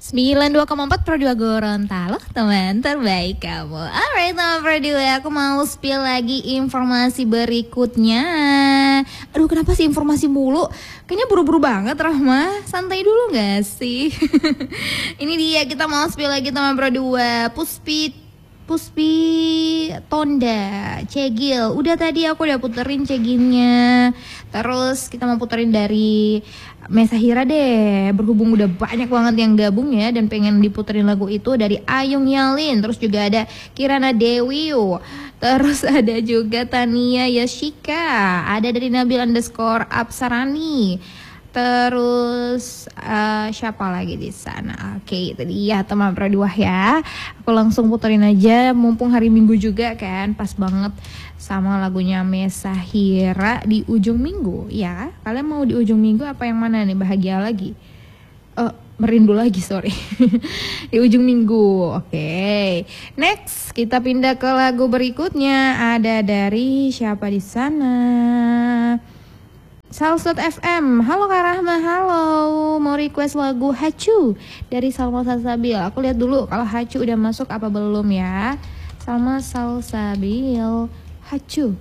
92,4 Pro 2 Gorontalo, teman terbaik kamu. Alright teman Pro 2, aku mau spill lagi informasi berikutnya. Aduh, kenapa sih informasi mulu? Kayaknya buru-buru banget Rahma. Santai dulu gak sih? Ini dia, kita mau spill lagi teman Pro 2. Puspi Tonda Cegil. Udah tadi aku udah puterin ceginnya. Terus kita mau puterin dari Mesa Hira deh. Berhubung udah banyak banget yang gabung ya dan pengen diputerin lagu itu, dari Ayung Yalin. Terus juga ada Kirana Dewi. Terus ada juga Tania Yashika. Ada dari Nabil_Apsarani. Terus siapa lagi di sana? Oke, itu dia teman Pro 2 ya. Aku langsung puterin aja, mumpung hari Minggu juga kan, pas banget sama lagunya Mesa Hira di ujung minggu. Ya, kalian mau di ujung minggu apa yang mana nih? Bahagia lagi? Merindu lagi, sorry. Di ujung minggu. Oke. Next, kita pindah ke lagu berikutnya. Ada dari siapa di sana? Salsut FM, halo Kak Rahma, halo. Mau request lagu Hacu dari Salma Salsabil. Aku lihat dulu kalau Hacu udah masuk apa belum ya. Salma Salsabil, Hacu.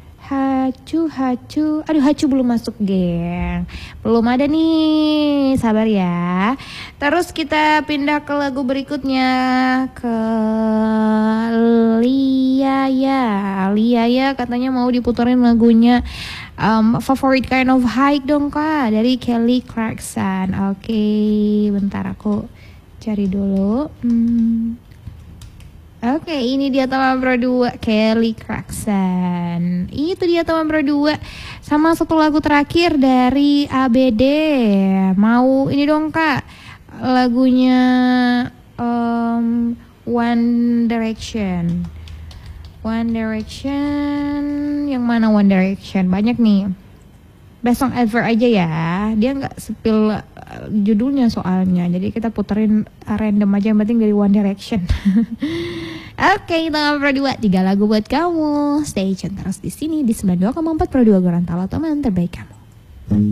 Aduh, Hacu belum masuk, geng. Belum ada nih, sabar ya. Terus kita pindah ke lagu berikutnya, ke Liaya katanya mau diputerin lagunya Favorite Kind of High dong Kak, dari Kelly Clarkson. Oke, bentar aku cari dulu. Oke, ini dia teman Pro 2, Kelly Clarkson. Itu dia teman Pro 2. Sama satu lagu terakhir dari ABD. Mau ini dong Kak, lagunya One Direction. Yang mana One Direction? Banyak nih. Best song ever aja ya. Dia nggak spill judulnya soalnya. Jadi kita puterin random aja, yang penting dari One Direction. Oke, teman Pro 2, 3 lagu buat kamu. Stay tune terus di sini di 92,4 Pro 2 Gorontalo, teman terbaik kamu.